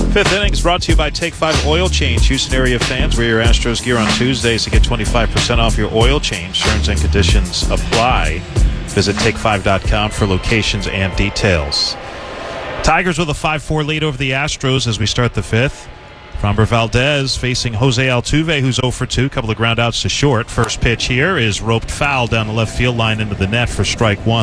Fifth inning is brought to you by Take 5 Oil Change. Houston area fans, wear your Astros gear on Tuesdays to get 25% off your oil change. Terms and conditions apply. Visit take5.com for locations and details. Tigers with a 5-4 lead over the Astros as we start the fifth. Framber Valdez facing Jose Altuve, who's 0 for 2. Couple of ground outs to short. First pitch here is roped foul down the left field line into the net for strike one.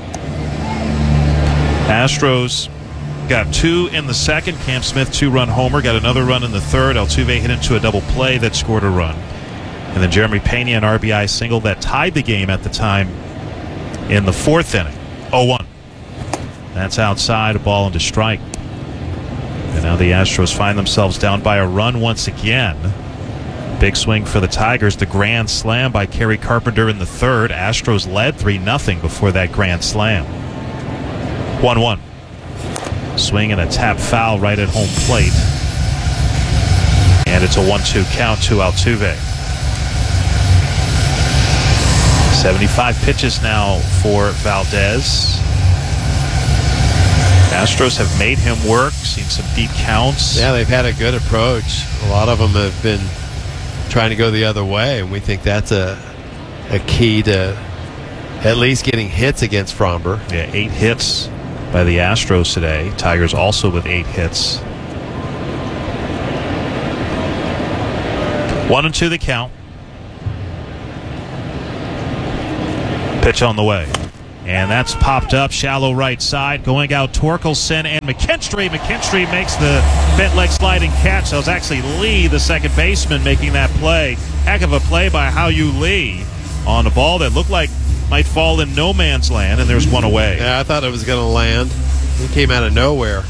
Astros got 2 in the second. Cam Smith, 2-run homer. Got another run in the third. Altuve hit into a double play that scored a run. And then Jeremy Pena, an RBI single that tied the game at the time in the fourth inning. 0-1. That's outside, a ball into strike. And now the Astros find themselves down by a run once again. Big swing for the Tigers. The grand slam by Kerry Carpenter in the third. Astros led 3-0 before that grand slam. 1-1. Swing and a tap foul right at home plate. And it's a 1-2 count to Altuve. 75 pitches now for Valdez. Astros have made him work, seen some deep counts. Yeah, they've had a good approach. A lot of them have been trying to go the other way, and we think that's a key to at least getting hits against Framber. Yeah, 8 hits by the Astros today. Tigers also with 8 hits. 1-2 the count. Pitch on the way. And that's popped up, shallow right side. Going out, Torkelson and McKinstry. McKinstry makes the bent leg sliding catch. That was actually Lee, the second baseman, making that play. Heck of a play by Hao-Yu Lee on a ball that looked like might fall in no man's land, and there's one away. Yeah, I thought it was going to land. It came out of nowhere.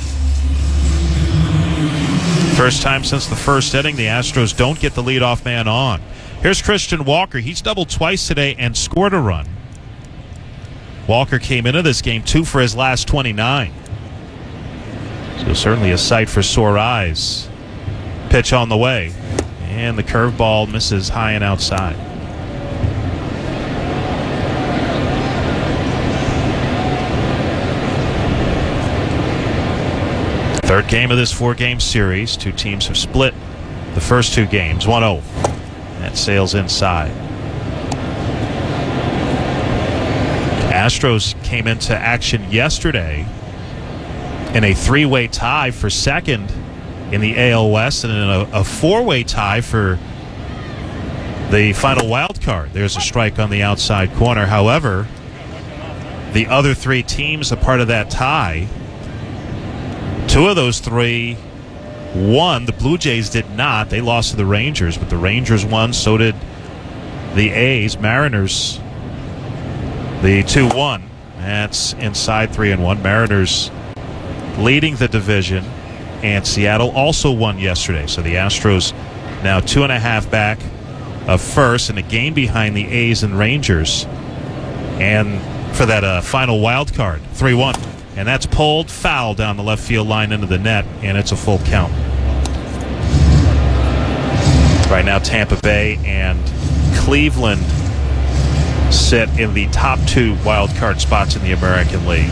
First time since the first inning, the Astros don't get the leadoff man on. Here's Christian Walker. He's doubled twice today and scored a run. Walker came into this game 2 for his last 29. So certainly a sight for sore eyes. Pitch on the way. And the curveball misses high and outside. Third game of this 4-game series. Two teams have split the first 2 games. 1-0. That sails inside. Astros came into action yesterday in a 3-way tie for second in the AL West and in a 4-way tie for the final wild card. There's a strike on the outside corner. However, the other 3 teams a part of that tie, 2 of those 3 won. The Blue Jays did not. They lost to the Rangers, but the Rangers won. So did the A's. Mariners, the 2-1. That's inside 3-1. Mariners leading the division, and Seattle also won yesterday. So the Astros now 2.5 back of first and a game behind the A's and Rangers. And for that final wild card, 3-1. And that's pulled foul down the left field line into the net, and it's a full count. Right now, Tampa Bay and Cleveland sit in the top 2 wild card spots in the American League.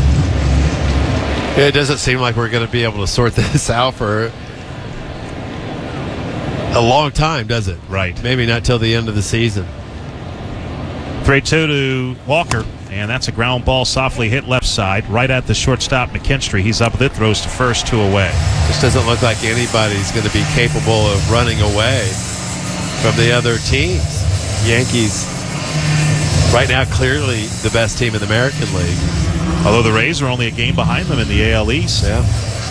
It doesn't seem like we're going to be able to sort this out for a long time, does it? Right. Maybe not till the end of the season. 3-2 to Walker, and that's a ground ball softly hit left side, right at the shortstop McKinstry. He's up with it, throws to first, 2 away. Just doesn't look like anybody's going to be capable of running away from the other teams. Yankees, right now, clearly the best team in the American League. Although the Rays are only a game behind them in the AL East. Yeah.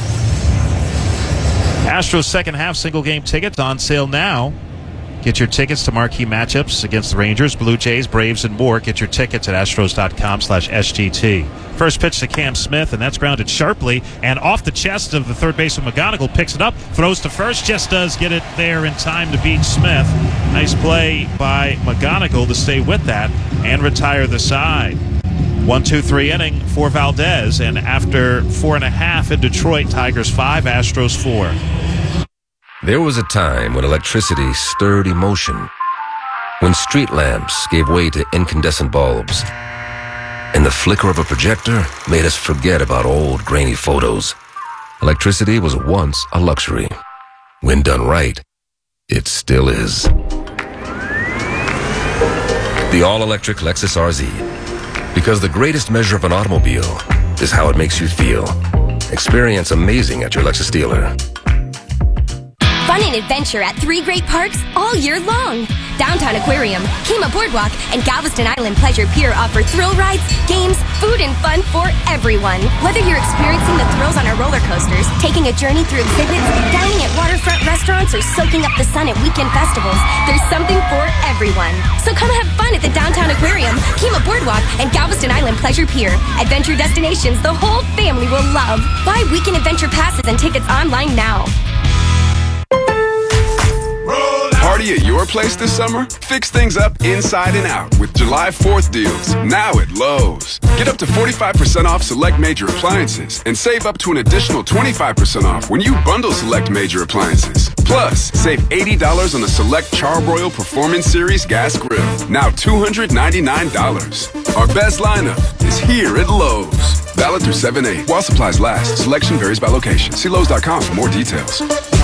Astros second half single game tickets on sale now. Get your tickets to marquee matchups against the Rangers, Blue Jays, Braves, and more. Get your tickets at astros.com/SGT. First pitch to Cam Smith, and that's grounded sharply and off the chest of the third baseman McGonigal. Picks it up, throws to first, just does get it there in time to beat Smith. Nice play by McGonigal to stay with that and retire the side. 1-2-3 inning for Valdez, and after 4.5 in Detroit, Tigers 5, Astros 4. There was a time when electricity stirred emotion, when street lamps gave way to incandescent bulbs, and the flicker of a projector made us forget about old grainy photos. electricity was once a luxury. When done right, it still is. The all-electric Lexus RZ. Because the greatest measure of an automobile is how it makes you feel. Experience amazing at your Lexus dealer. Fun and adventure at 3 great parks all year long. Downtown Aquarium, Kima Boardwalk, and Galveston Island Pleasure Pier offer thrill rides, games, food, and fun for everyone. Whether you're experiencing the thrills on our roller coasters, taking a journey through exhibits, dining at waterfront restaurants, or soaking up the sun at weekend festivals, there's something for everyone. So come have fun at the Downtown Aquarium, Kima Boardwalk, and Galveston Island Pleasure Pier. Adventure destinations the whole family will love. Buy weekend adventure passes and tickets online now. Party at your place this summer? Fix things up inside and out with July 4th deals, now at Lowe's. Get up to 45% off select major appliances and save up to an additional 25% off when you bundle select major appliances. Plus, save $80 on the select Char-Broil Performance Series gas grill, now $299. Our best lineup is here at Lowe's. Valid through 7/8. While supplies last, selection varies by location. See Lowe's.com for more details.